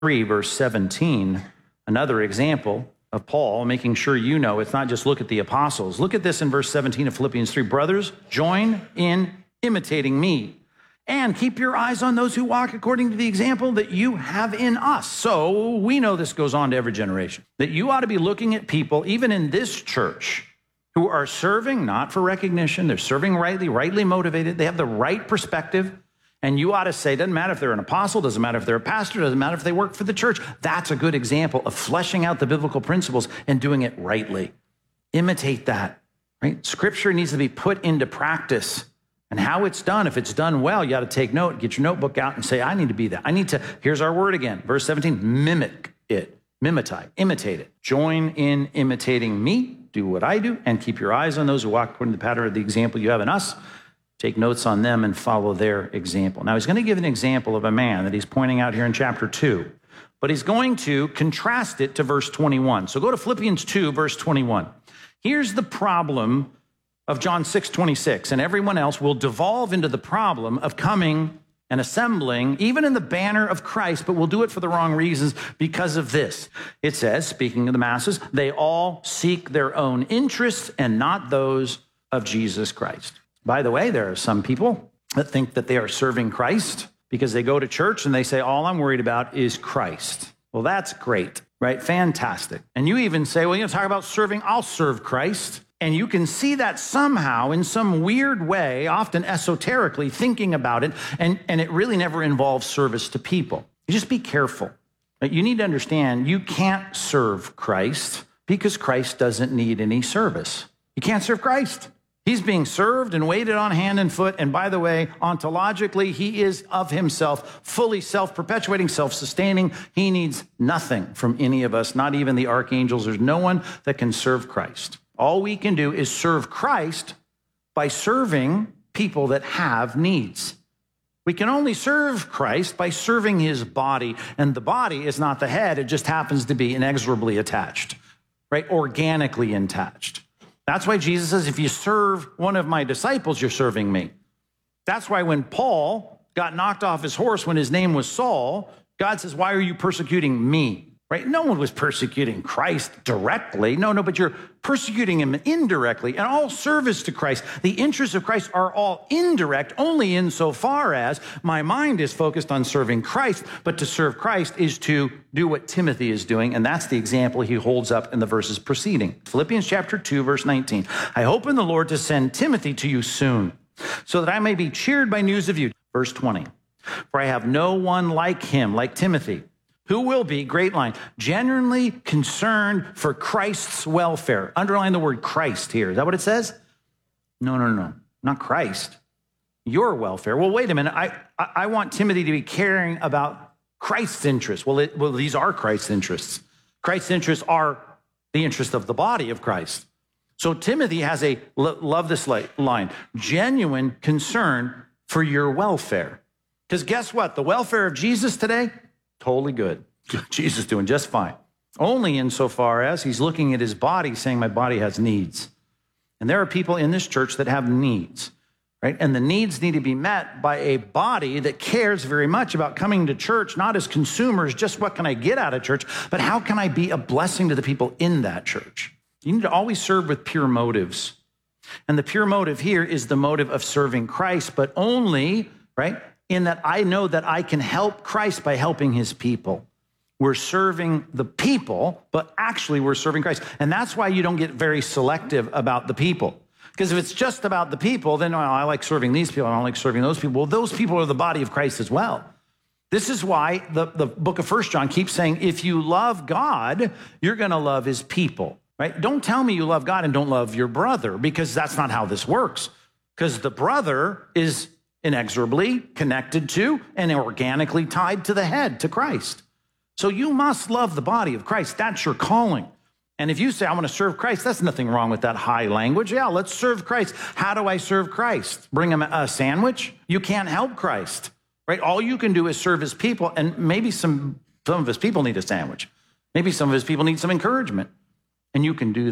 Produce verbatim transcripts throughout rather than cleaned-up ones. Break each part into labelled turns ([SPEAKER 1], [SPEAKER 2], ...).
[SPEAKER 1] three, verse seventeen, another example of Paul making sure you know it's not just look at the apostles. Look at this in verse seventeen of Philippians three. Brothers, join in imitating me and keep your eyes on those who walk according to the example that you have in us. So we know this goes on to every generation, that you ought to be looking at people, even in this church, who are serving not for recognition. They're serving rightly, rightly motivated. They have the right perspective. And you ought to say, doesn't matter if they're an apostle, doesn't matter if they're a pastor, doesn't matter if they work for the church. That's a good example of fleshing out the biblical principles and doing it rightly. Imitate that, right? Scripture needs to be put into practice. And how it's done, if it's done well, you ought to take note, get your notebook out and say, I need to be that. I need to, here's our word again, verse seventeen, mimic it, mimetize, imitate it. Join in imitating me, do what I do, and keep your eyes on those who walk according to the pattern of the example you have in us. Take notes on them and follow their example. Now, he's going to give an example of a man that he's pointing out here in chapter two, but he's going to contrast it to verse twenty-one. So go to Philippians two, verse twenty-one. Here's the problem of John six twenty-six, and everyone else will devolve into the problem of coming and assembling, even in the banner of Christ, but we'll do it for the wrong reasons because of this. It says, speaking of the masses, they all seek their own interests and not those of Jesus Christ. By the way, there are some people that think that they are serving Christ because they go to church and they say, all I'm worried about is Christ. Well, that's great, right? Fantastic. And you even say, well, you know, talk about serving, I'll serve Christ. And you can see that somehow in some weird way, often esoterically thinking about it, and, and it really never involves service to people. You just be careful. You need to understand you can't serve Christ because Christ doesn't need any service. You can't serve Christ. He's being served and waited on hand and foot. And by the way, ontologically, he is of himself, fully self-perpetuating, self-sustaining. He needs nothing from any of us, not even the archangels. There's no one that can serve Christ. All we can do is serve Christ by serving people that have needs. We can only serve Christ by serving his body. And the body is not the head. It just happens to be inexorably attached, right? Organically attached. That's why Jesus says, if you serve one of my disciples, you're serving me. That's why when Paul got knocked off his horse when his name was Saul, God says, why are you persecuting me? Right? No one was persecuting Christ directly. No, no, but you're persecuting him indirectly. And all service to Christ, the interests of Christ are all indirect, only insofar as my mind is focused on serving Christ. But to serve Christ is to do what Timothy is doing. And that's the example he holds up in the verses preceding. Philippians chapter two, verse nineteen. I hope in the Lord to send Timothy to you soon, so that I may be cheered by news of you. Verse twenty. For I have no one like him, like Timothy, who will be, great line, genuinely concerned for Christ's welfare. Underline the word Christ here. Is that what it says? No, no, no, not Christ. Your welfare. Well, wait a minute. I, I want Timothy to be caring about Christ's interests. Well, it, well, these are Christ's interests. Christ's interests are the interest of the body of Christ. So Timothy has a, love this line, genuine concern for your welfare. Because guess what? The welfare of Jesus today, totally good. Jesus doing just fine. Only insofar as he's looking at his body saying, my body has needs. And there are people in this church that have needs, right? And the needs need to be met by a body that cares very much about coming to church, not as consumers, just what can I get out of church, but how can I be a blessing to the people in that church? You need to always serve with pure motives. And the pure motive here is the motive of serving Christ, but only, right, in that I know that I can help Christ by helping his people. We're serving the people, but actually we're serving Christ. And that's why you don't get very selective about the people. Because if it's just about the people, then, well, I like serving these people, I don't like serving those people. Well, those people are the body of Christ as well. This is why the, the book of First John keeps saying, if you love God, you're going to love his people, right? Don't tell me you love God and don't love your brother, because that's not how this works. Because the brother is inexorably connected to and organically tied to the head, to Christ. So you must love the body of Christ. That's your calling. And if you say, I want to serve Christ, that's nothing wrong with that high language. Yeah, let's serve Christ. How do I serve Christ? Bring him a sandwich? You can't help Christ, right? All you can do is serve his people. And maybe some, some of his people need a sandwich. Maybe some of his people need some encouragement. And you can do that.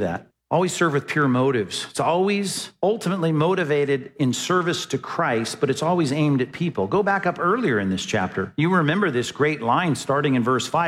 [SPEAKER 1] Always serve with pure motives. It's always ultimately motivated in service to Christ, but it's always aimed at people. Go back up earlier in this chapter. You remember this great line starting in verse five.